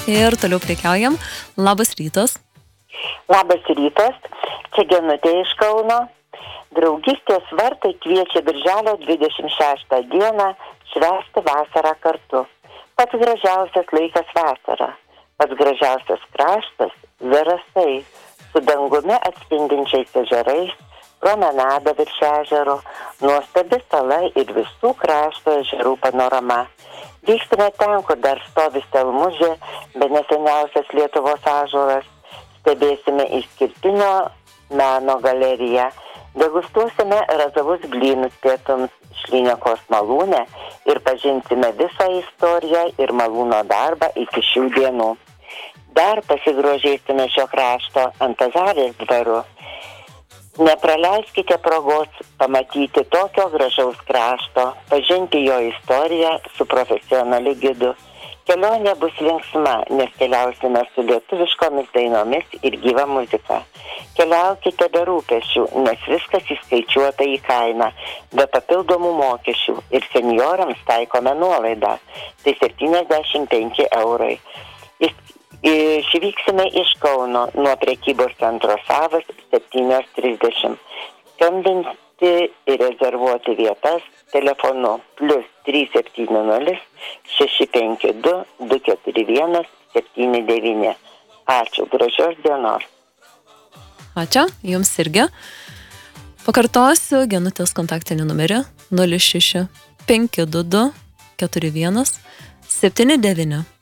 ir toliau prekiaujam. Labas rytas. Labas rytas, čia Genutė iš Kauno. Draugystės vartai kviečia birželio 26 dieną švęsti vasarą kartu. Pats gražiausias laikas vasara, pats gražiausias kraštas - Zarasai, su dangumi atspindinčiais ežerais, promenada virš ežero, nuostabi sala ir visų krašto ežerų panorama. Vyksime ten, kur dar stovi Stelmužė, bene seniausias Lietuvos ąžuolas. Stebėsime išskirtinio meno galeriją, degustuosime razavus blynus pietums Šlynekos malūne ir pažinsime visą istoriją ir malūno darbą iki šių dienų. Dar pasigrožėsime šio krašto Antazavės dvaru. Nepraleiskite progos pamatyti tokio gražaus krašto, pažinti jo istoriją su profesionaliu gidu. Kelionė bus linksma, nes keliausime su lietuviškomis dainomis ir gyva muzika. Keliaukite be rūpesčių, nes viskas įskaičiuota į kainą, be papildomų mokesčių ir senjorams taikome nuolaidą. Tai 75 eurai. Išvyksime iš Kauno nuo prekybos centro Savas 7:30. Skambinti ir rezervuoti vietas telefonu +370 652 241 79. Ačiū, gražios dienos. Ačiū, jums irgi. Pakartosiu Genutės kontaktinį numerį 06 522 41 79.